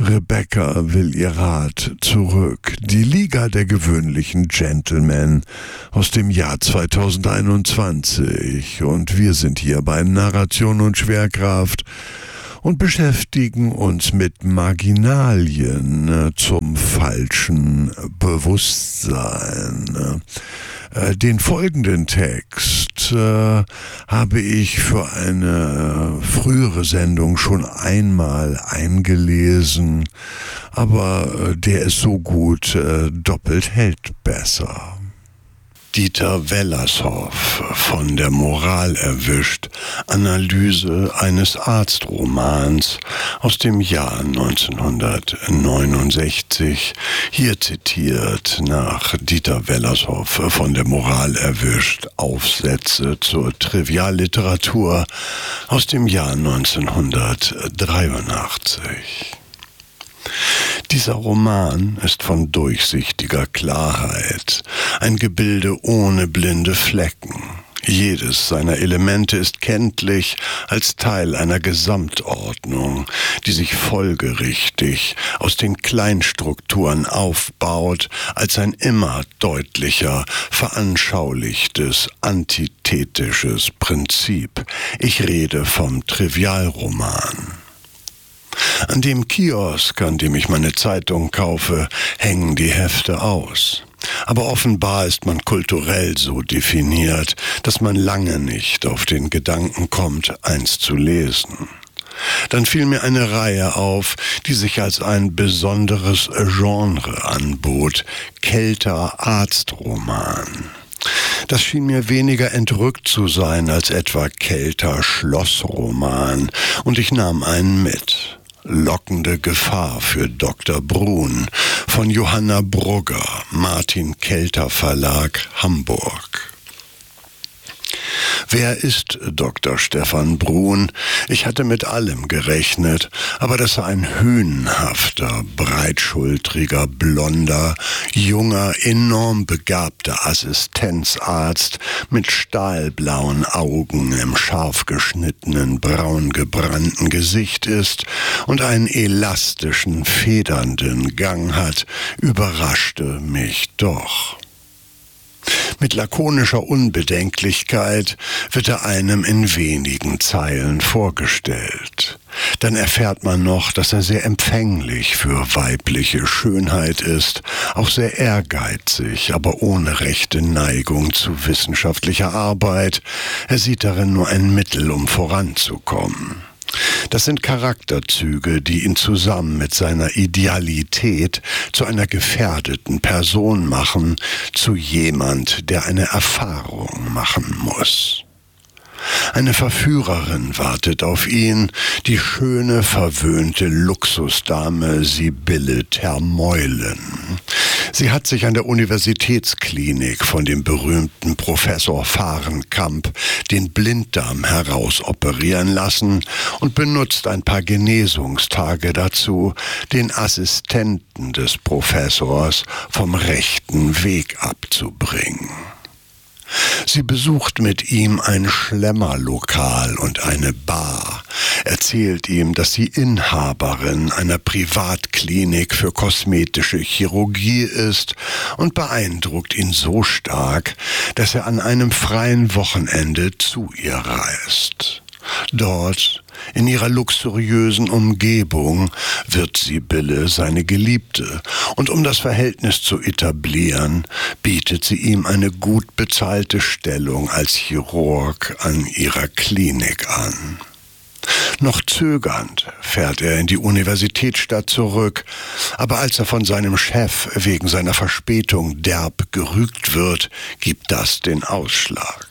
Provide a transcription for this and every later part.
Rebecca will ihr Rad zurück. Die Liga der gewöhnlichen Gentlemen aus dem Jahr 2021. Und wir sind hier bei Narration und Schwerkraft und beschäftigen uns mit Marginalien zum falschen Bewusstsein. Den folgenden Text habe ich für eine frühere Sendung schon einmal eingelesen, aber der ist so gut, doppelt hält besser. Dieter Wellershoff von der Moral erwischt, Analyse eines Arztromans aus dem Jahr 1969, hier zitiert nach Dieter Wellershoff von der Moral erwischt, Aufsätze zur Trivialliteratur aus dem Jahr 1983. Dieser Roman ist von durchsichtiger Klarheit, ein Gebilde ohne blinde Flecken. Jedes seiner Elemente ist kenntlich als Teil einer Gesamtordnung, die sich folgerichtig aus den Kleinstrukturen aufbaut, als ein immer deutlicher veranschaulichtes, antithetisches Prinzip. Ich rede vom Trivialroman. An dem Kiosk, an dem ich meine Zeitung kaufe, hängen die Hefte aus. Aber offenbar ist man kulturell so definiert, dass man lange nicht auf den Gedanken kommt, eins zu lesen. Dann fiel mir eine Reihe auf, die sich als ein besonderes Genre anbot: Kelter Arztroman. Das schien mir weniger entrückt zu sein als etwa Kelter Schlossroman, und ich nahm einen mit. Lockende Gefahr für Dr. Brun von Johanna Brugger, Martin Kelter Verlag, Hamburg. Wer ist Dr. Stefan Brun? Ich hatte mit allem gerechnet, aber dass er ein hünenhafter, breitschultriger, blonder, junger, enorm begabter Assistenzarzt mit stahlblauen Augen im scharf geschnittenen, braun gebrannten Gesicht ist und einen elastischen, federnden Gang hat, überraschte mich doch. Mit lakonischer Unbedenklichkeit wird er einem in wenigen Zeilen vorgestellt. Dann erfährt man noch, dass er sehr empfänglich für weibliche Schönheit ist, auch sehr ehrgeizig, aber ohne rechte Neigung zu wissenschaftlicher Arbeit. Er sieht darin nur ein Mittel, um voranzukommen. Das sind Charakterzüge, die ihn zusammen mit seiner Idealität zu einer gefährdeten Person machen, zu jemand, der eine Erfahrung machen muss. Eine Verführerin wartet auf ihn, die schöne, verwöhnte Luxusdame Sibylle Termeulen. Sie hat sich an der Universitätsklinik von dem berühmten Professor Fahrenkamp den Blinddarm herausoperieren lassen und benutzt ein paar Genesungstage dazu, den Assistenten des Professors vom rechten Weg abzubringen. Sie besucht mit ihm ein Schlemmerlokal und eine Bar, erzählt ihm, dass sie Inhaberin einer Privatklinik für kosmetische Chirurgie ist und beeindruckt ihn so stark, dass er an einem freien Wochenende zu ihr reist. Dort, in ihrer luxuriösen Umgebung, wird Sibylle seine Geliebte, und um das Verhältnis zu etablieren, bietet sie ihm eine gut bezahlte Stellung als Chirurg an ihrer Klinik an. Noch zögernd fährt er in die Universitätsstadt zurück, aber als er von seinem Chef wegen seiner Verspätung derb gerügt wird, gibt das den Ausschlag.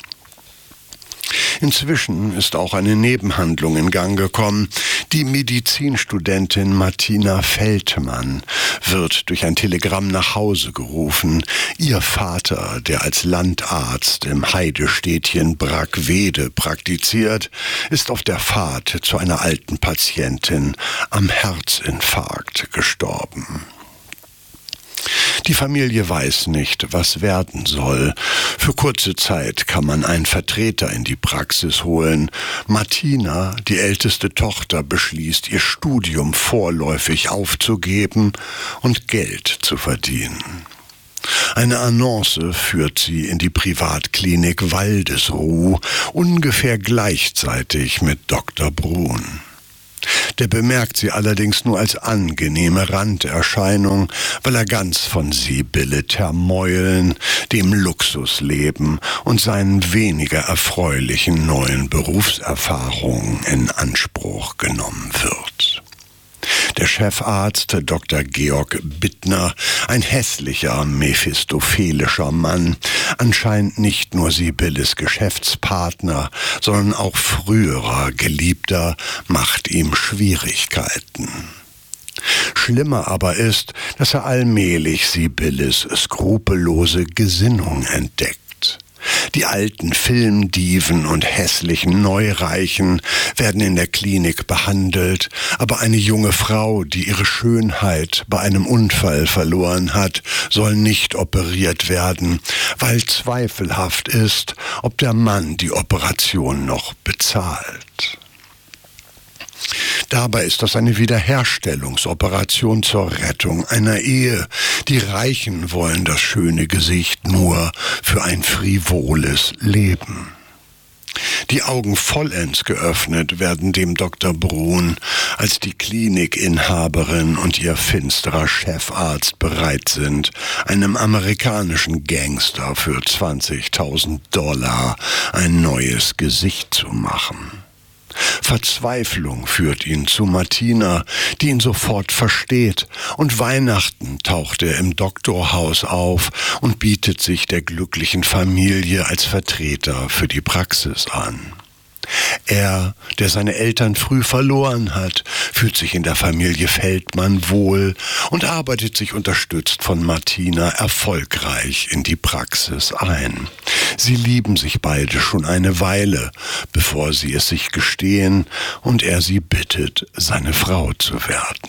Inzwischen ist auch eine Nebenhandlung in Gang gekommen. Die Medizinstudentin Martina Feldmann wird durch ein Telegramm nach Hause gerufen. Ihr Vater, der als Landarzt im Heidestädtchen Brackwede praktiziert, ist auf der Fahrt zu einer alten Patientin am Herzinfarkt gestorben. Die Familie weiß nicht, was werden soll. Für kurze Zeit kann man einen Vertreter in die Praxis holen. Martina, die älteste Tochter, beschließt, ihr Studium vorläufig aufzugeben und Geld zu verdienen. Eine Annonce führt sie in die Privatklinik Waldesruh, ungefähr gleichzeitig mit Dr. Brun. Der bemerkt sie allerdings nur als angenehme Randerscheinung, weil er ganz von Sibylle Termeulen, dem Luxusleben und seinen weniger erfreulichen neuen Berufserfahrungen in Anspruch genommen wird. Der Chefarzt, Dr. Georg Bittner, ein hässlicher, mephistophelischer Mann, anscheinend nicht nur Sibylles Geschäftspartner, sondern auch früherer Geliebter, macht ihm Schwierigkeiten. Schlimmer aber ist, dass er allmählich Sibylles skrupellose Gesinnung entdeckt. Die alten Filmdiven und hässlichen Neureichen werden in der Klinik behandelt, aber eine junge Frau, die ihre Schönheit bei einem Unfall verloren hat, soll nicht operiert werden, weil zweifelhaft ist, ob der Mann die Operation noch bezahlt. Dabei ist das eine Wiederherstellungsoperation zur Rettung einer Ehe. Die Reichen wollen das schöne Gesicht nur für ein frivoles Leben. Die Augen vollends geöffnet werden dem Dr. Brun, als die Klinikinhaberin und ihr finsterer Chefarzt bereit sind, einem amerikanischen Gangster für $20.000 ein neues Gesicht zu machen. Verzweiflung führt ihn zu Martina, die ihn sofort versteht, und Weihnachten taucht er im Doktorhaus auf und bietet sich der glücklichen Familie als Vertreter für die Praxis an. Er, der seine Eltern früh verloren hat, fühlt sich in der Familie Feldmann wohl und arbeitet sich unterstützt von Martina erfolgreich in die Praxis ein. Sie lieben sich beide schon eine Weile, bevor sie es sich gestehen und er sie bittet, seine Frau zu werden.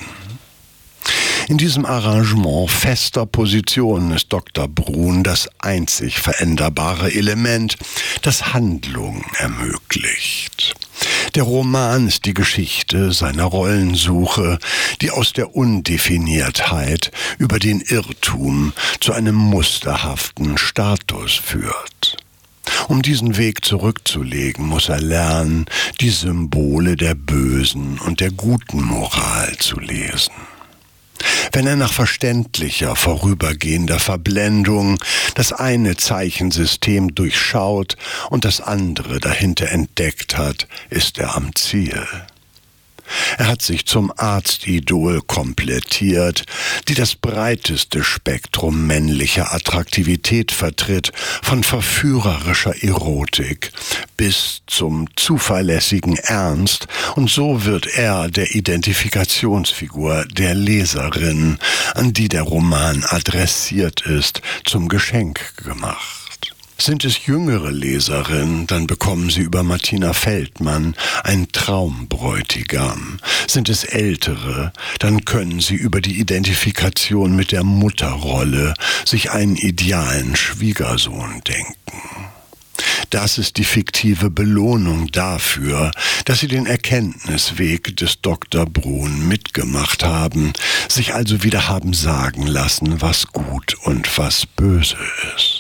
In diesem Arrangement fester Positionen ist Dr. Brun das einzig veränderbare Element, das Handlung ermöglicht. Der Roman ist die Geschichte seiner Rollensuche, die aus der Undefiniertheit über den Irrtum zu einem musterhaften Status führt. Um diesen Weg zurückzulegen, muss er lernen, die Symbole der bösen und der guten Moral zu lesen. Wenn er nach verständlicher, vorübergehender Verblendung das eine Zeichensystem durchschaut und das andere dahinter entdeckt hat, ist er am Ziel. Er hat sich zum Arztidol komplettiert, die das breiteste Spektrum männlicher Attraktivität vertritt, von verführerischer Erotik bis zum zuverlässigen Ernst, und so wird er der Identifikationsfigur der Leserin, an die der Roman adressiert ist, zum Geschenk gemacht. Sind es jüngere Leserinnen, dann bekommen sie über Martina Feldmann einen Traumbräutigam. Sind es ältere, dann können sie über die Identifikation mit der Mutterrolle sich einen idealen Schwiegersohn denken. Das ist die fiktive Belohnung dafür, dass sie den Erkenntnisweg des Dr. Brun mitgemacht haben, sich also wieder haben sagen lassen, was gut und was böse ist.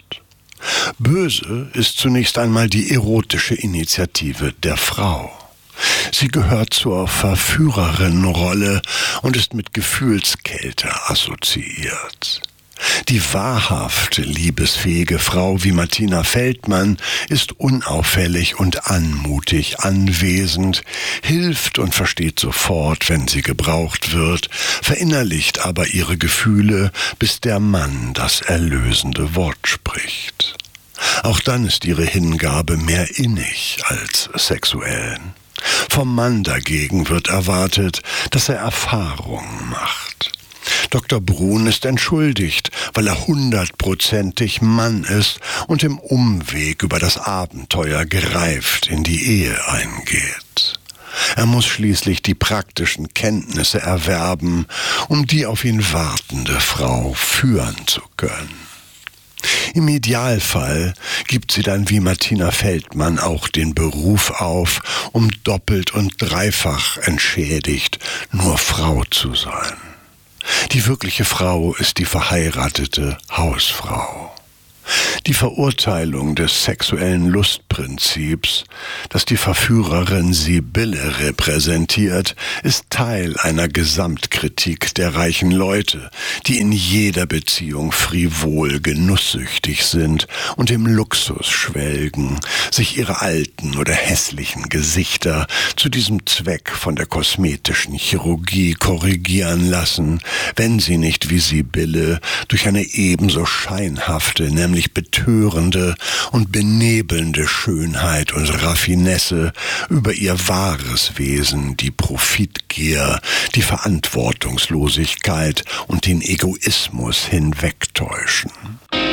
Böse ist zunächst einmal die erotische Initiative der Frau. Sie gehört zur Verführerinnenrolle und ist mit Gefühlskälte assoziiert. Die wahrhaft liebesfähige Frau wie Martina Feldmann ist unauffällig und anmutig anwesend, hilft und versteht sofort, wenn sie gebraucht wird, verinnerlicht aber ihre Gefühle, bis der Mann das erlösende Wort spricht. Auch dann ist ihre Hingabe mehr innig als sexuell. Vom Mann dagegen wird erwartet, dass er Erfahrungen macht. Dr. Brun ist entschuldigt, weil er 100%ig Mann ist und im Umweg über das Abenteuer gereift in die Ehe eingeht. Er muss schließlich die praktischen Kenntnisse erwerben, um die auf ihn wartende Frau führen zu können. Im Idealfall gibt sie dann wie Martina Feldmann auch den Beruf auf, um doppelt und dreifach entschädigt nur Frau zu sein. Die wirkliche Frau ist die verheiratete Hausfrau. Die Verurteilung des sexuellen Lustprinzips, das die Verführerin Sibylle repräsentiert, ist Teil einer Gesamtkritik der reichen Leute, die in jeder Beziehung frivol genusssüchtig sind und im Luxus schwelgen, sich ihre alten oder hässlichen Gesichter zu diesem Zweck von der kosmetischen Chirurgie korrigieren lassen, wenn sie nicht wie Sibylle durch eine ebenso scheinhafte, nämlich betörende und benebelnde Schönheit und Raffinesse über ihr wahres Wesen, die Profitgier, die Verantwortungslosigkeit und den Egoismus hinwegtäuschen.